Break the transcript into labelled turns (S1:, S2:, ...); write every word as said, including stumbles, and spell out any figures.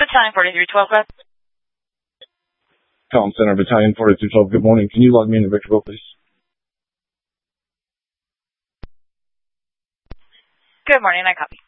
S1: Battalion forty-three twelve, go ahead.
S2: Comm Center, Battalion forty-three twelve, good morning. Can you log me into Victorville, please?
S1: Good morning, I copy.